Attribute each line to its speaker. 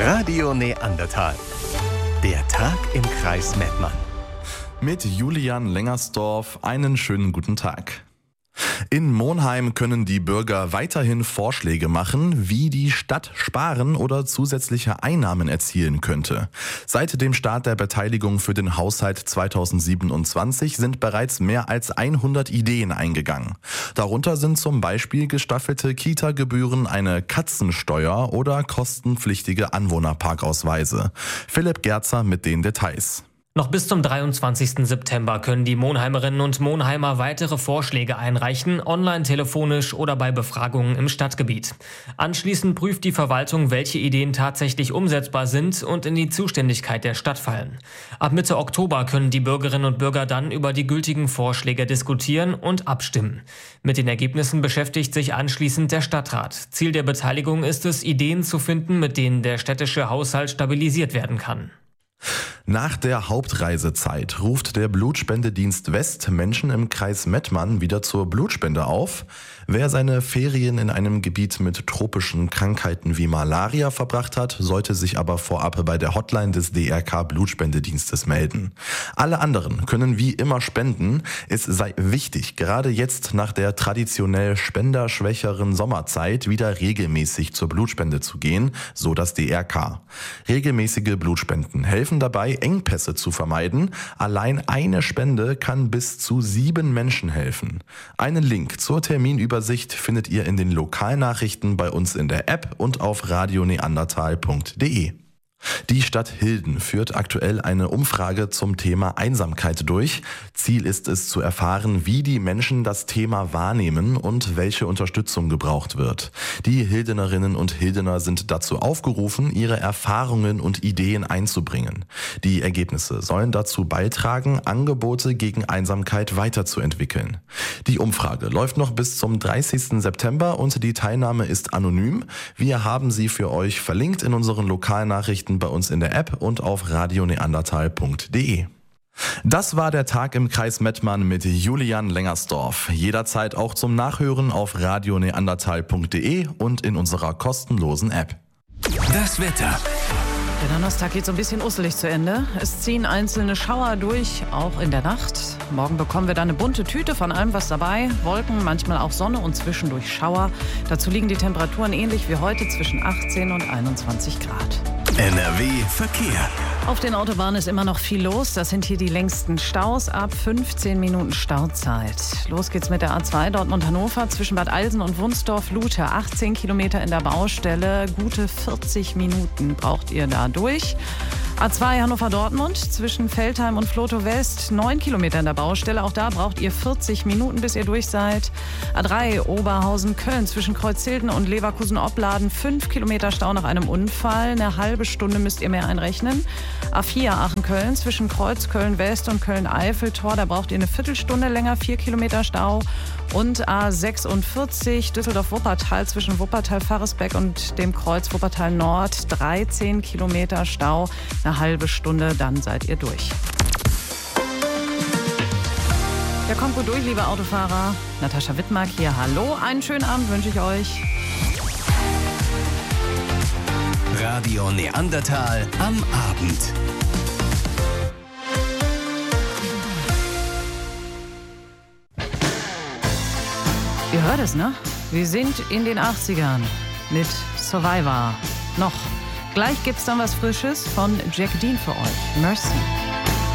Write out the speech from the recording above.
Speaker 1: Radio Neandertal. Der Tag im Kreis Mettmann.
Speaker 2: Mit Julian Lengersdorf einen schönen guten Tag. In Monheim können die Bürger weiterhin Vorschläge machen, wie die Stadt sparen oder zusätzliche Einnahmen erzielen könnte. Seit dem Start der Beteiligung für den Haushalt 2027 sind bereits mehr als 100 Ideen eingegangen. Darunter sind zum Beispiel gestaffelte Kita-Gebühren, eine Katzensteuer oder kostenpflichtige Anwohnerparkausweise. Philipp Gerzer mit den Details.
Speaker 3: Noch bis zum 23. September können die Monheimerinnen und Monheimer weitere Vorschläge einreichen, online, telefonisch oder bei Befragungen im Stadtgebiet. Anschließend prüft die Verwaltung, welche Ideen tatsächlich umsetzbar sind und in die Zuständigkeit der Stadt fallen. Ab Mitte Oktober können die Bürgerinnen und Bürger dann über die gültigen Vorschläge diskutieren und abstimmen. Mit den Ergebnissen beschäftigt sich anschließend der Stadtrat. Ziel der Beteiligung ist es, Ideen zu finden, mit denen der städtische Haushalt stabilisiert werden kann.
Speaker 2: Nach der Hauptreisezeit ruft der Blutspendedienst West Menschen im Kreis Mettmann wieder zur Blutspende auf. Wer seine Ferien in einem Gebiet mit tropischen Krankheiten wie Malaria verbracht hat, sollte sich aber vorab bei der Hotline des DRK Blutspendedienstes melden. Alle anderen können wie immer spenden. Es sei wichtig, gerade jetzt nach der traditionell spenderschwächeren Sommerzeit wieder regelmäßig zur Blutspende zu gehen, so das DRK. Regelmäßige Blutspenden helfen dabei, Engpässe zu vermeiden. Allein eine Spende kann bis zu 7 Menschen helfen. Einen Link zur Terminübersicht findet ihr in den Lokalnachrichten bei uns in der App und auf radioneandertal.de. Die Stadt Hilden führt aktuell eine Umfrage zum Thema Einsamkeit durch. Ziel ist es zu erfahren, wie die Menschen das Thema wahrnehmen und welche Unterstützung gebraucht wird. Die Hildenerinnen und Hildener sind dazu aufgerufen, ihre Erfahrungen und Ideen einzubringen. Die Ergebnisse sollen dazu beitragen, Angebote gegen Einsamkeit weiterzuentwickeln. Die Umfrage läuft noch bis zum 30. September und die Teilnahme ist anonym. Wir haben sie für euch verlinkt in unseren Lokalnachrichten bei uns in der App und auf radioneandertal.de. Das war der Tag im Kreis Mettmann mit Julian Lengersdorf. Jederzeit auch zum Nachhören auf radioneandertal.de und in unserer kostenlosen App.
Speaker 1: Das Wetter.
Speaker 4: Der Donnerstag geht so ein bisschen usselig zu Ende. Es ziehen einzelne Schauer durch, auch in der Nacht. Morgen bekommen wir dann eine bunte Tüte von allem was dabei. Wolken, manchmal auch Sonne und zwischendurch Schauer. Dazu liegen die Temperaturen ähnlich wie heute zwischen 18 und 21 Grad.
Speaker 1: NRW Verkehr.
Speaker 4: Auf den Autobahnen ist immer noch viel los. Das sind hier die längsten Staus ab 15 Minuten Stauzeit. Los geht's mit der A2 Dortmund-Hannover zwischen Bad Eilsen und Wunstorf-Lute. 18 Kilometer in der Baustelle. Gute 40 Minuten braucht ihr da durch. A2 Hannover-Dortmund zwischen Veltheim und Flotow West. 9 Kilometer in der Baustelle. Auch da braucht ihr 40 Minuten, bis ihr durch seid. A3 Oberhausen-Köln zwischen Kreuzhilden und Leverkusen-Opladen. 5 Kilometer Stau nach einem Unfall. Eine halbe Stunde müsst ihr mehr einrechnen. A4 Aachen-Köln zwischen Kreuz Köln-West und Köln-Eifel-Tor. Da braucht ihr eine Viertelstunde länger. 4 Kilometer Stau. Und A46 Düsseldorf-Wuppertal zwischen Wuppertal-Faresbeck und dem Kreuz Wuppertal-Nord. 13 Kilometer Stau. Eine halbe Stunde, dann seid ihr durch. Ja, kommt gut durch, liebe Autofahrer. Natascha Wittmark hier, hallo. Einen schönen Abend wünsche ich euch.
Speaker 1: Radio Neandertal am Abend.
Speaker 4: Ihr hört es, ne? Wir sind in den 80ern mit Survivor. Noch. Gleich gibt's dann was Frisches von Jack Dean für euch. Mercy.